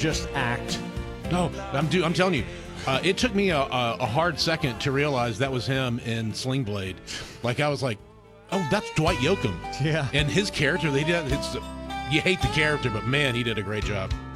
just act? No, I'm telling you, it took me a hard second to realize that was him in Sling Blade. Like, I was like, oh, that's Dwight Yoakam. Yeah. And his character, you hate the character, but man, he did a great job.